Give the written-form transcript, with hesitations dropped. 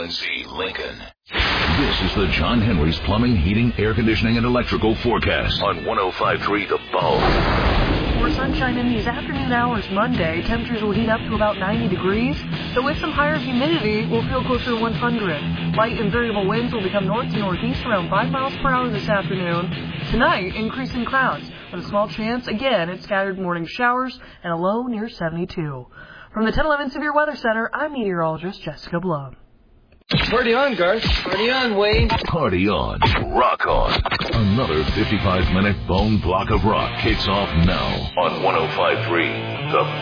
UNC Lincoln. This is the John Henry's Plumbing, Heating, Air Conditioning, and Electrical forecast on 105.3 The Bone. More sunshine in these afternoon hours Monday. Temperatures will heat up to about 90 degrees, though with some higher humidity, we'll feel closer to 100. Light and variable winds will become north to northeast around 5 miles per hour this afternoon. Tonight, increasing clouds, with a small chance again at scattered morning showers and a low near 72. From the 1011 Severe Weather Center, I'm meteorologist Jessica Blum. Party on, Garth. Party on, Wayne. Party on. Rock on. Another 55-minute bone block of rock kicks off now on 105.3 The